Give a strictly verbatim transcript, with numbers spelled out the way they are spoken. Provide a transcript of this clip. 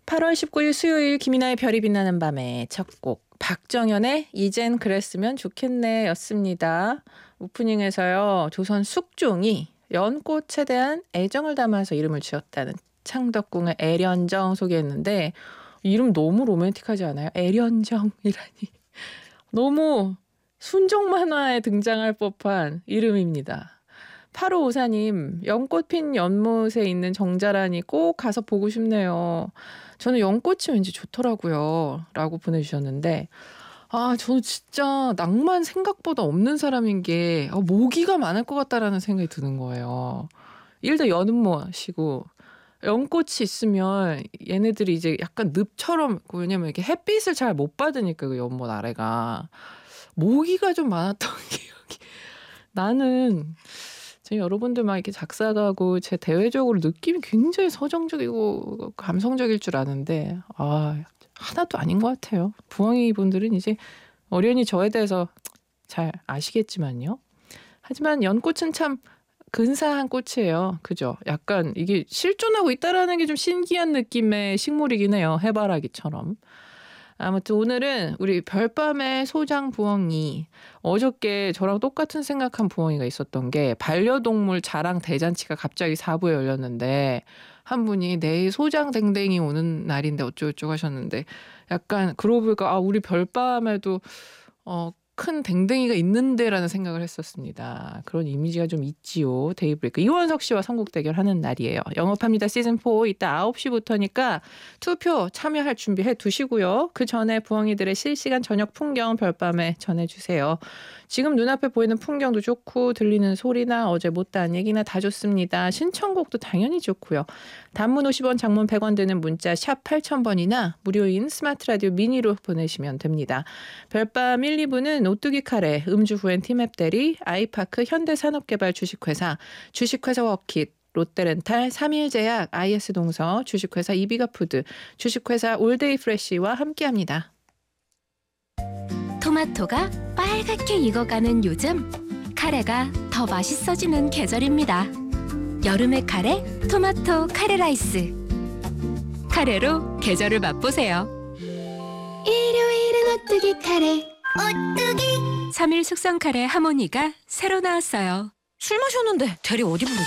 팔월 십구일 수요일 김이나의 별이 빛나는 밤의 첫 곡 박정현의 이젠 그랬으면 좋겠네 였습니다. 오프닝에서요. 조선 숙종이 연꽃에 대한 애정을 담아서 이름을 지었다는 창덕궁의 애련정 소개했는데 이름 너무 로맨틱하지 않아요? 애련정이라니. 너무 순정 만화에 등장할 법한 이름입니다. 팔오오사님, 연꽃 핀 연못에 있는 정자라니 꼭 가서 보고 싶네요. 저는 연꽃이 왠지 좋더라고요. 라고 보내주셨는데, 아, 저는 진짜 낭만 생각보다 없는 사람인 게, 아, 모기가 많을 것 같다라는 생각이 드는 거예요. 일단 연못이고, 연꽃이 있으면 얘네들이 이제 약간 늪처럼, 왜냐면 이렇게 햇빛을 잘 못 받으니까 그 연못 아래가. 모기가 좀 많았던 기억이. 나는, 여러분들 막 이렇게 작사가고 제 대외적으로 느낌이 굉장히 서정적이고 감성적일 줄 아는데 아 하나도 아닌 것 같아요. 부엉이 분들은 이제 어련히 저에 대해서 잘 아시겠지만요. 하지만 연꽃은 참 근사한 꽃이에요. 그죠? 약간 이게 실존하고 있다라는 게 좀 신기한 느낌의 식물이긴 해요. 해바라기처럼. 아무튼 오늘은 우리 별밤의 소장 부엉이, 어저께 저랑 똑같은 생각한 부엉이가 있었던 게 반려동물 자랑 대잔치가 갑자기 사부에 열렸는데 한 분이 내일 소장 댕댕이 오는 날인데 어쩌고저쩌고 하셨는데 약간 그러고 보니까 아 우리 별밤에도 어 큰 댕댕이가 있는데라는 생각을 했었습니다. 그런 이미지가 좀 있지요. 데이브레이크 이원석 씨와 선곡 대결하는 날이에요. 영업합니다. 시즌 사 이따 아홉 시부터니까 투표 참여할 준비해 두시고요. 그 전에 부엉이들의 실시간 저녁 풍경 별밤에 전해주세요. 지금 눈앞에 보이는 풍경도 좋고 들리는 소리나 어제 못다한 얘기나 다 좋습니다. 신청곡도 당연히 좋고요. 단문 오십 원, 장문 백 원 드는 문자 샵 팔천 번이나 무료인 스마트 라디오 미니로 보내시면 됩니다. 별밤 일, 이 부는 오뚜기 카레, 음주 후엔 티맵 대리, 아이파크 현대산업개발 주식회사, 주식회사 워킷, 롯데렌탈, 삼일제약, 아이에스동서, 주식회사 이비가푸드, 주식회사 올데이 프레쉬와 함께합니다. 토마토가 빨갛게 익어가는 요즘, 카레가 더 맛있어지는 계절입니다. 여름의 카레, 토마토 카레 라이스. 카레로 계절을 맛보세요. 일요일은 오뚜기 카레. 오뚜기. 삼 일 숙성 카레 하모니가 새로 나왔어요. 술 마셨는데 대리 어디 부르지?